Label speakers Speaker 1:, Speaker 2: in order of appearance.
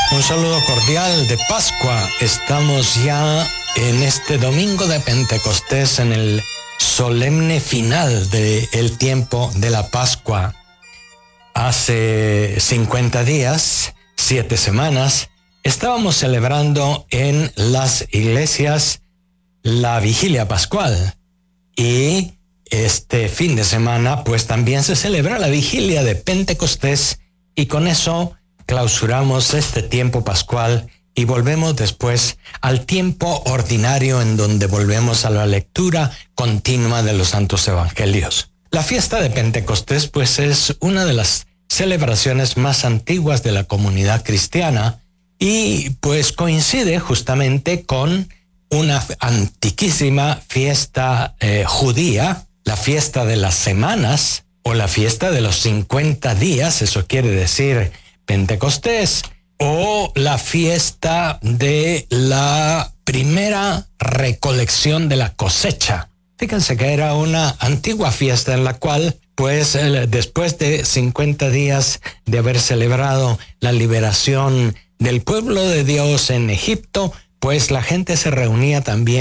Speaker 1: Un saludo cordial de Pascua. Estamos ya en este domingo de Pentecostés, en el solemne final del tiempo de la Pascua. Hace 50 días, 7 semanas, estábamos celebrando en las iglesias la vigilia pascual. Y este fin de semana, pues también se celebra la vigilia de Pentecostés, y con eso clausuramos este tiempo pascual y volvemos después al tiempo ordinario, en donde volvemos a la lectura continua de los santos evangelios. La fiesta de Pentecostés, pues, es una de las celebraciones más antiguas de la comunidad cristiana y pues coincide justamente con una antiquísima fiesta judía, la fiesta de las semanas o la fiesta de los 50 días, eso quiere decir Pentecostés, o la fiesta de la primera recolección de la cosecha. Fíjense que era una antigua fiesta en la cual, pues, después de 50 días de haber celebrado la liberación del pueblo de Dios en Egipto, pues la gente se reunía también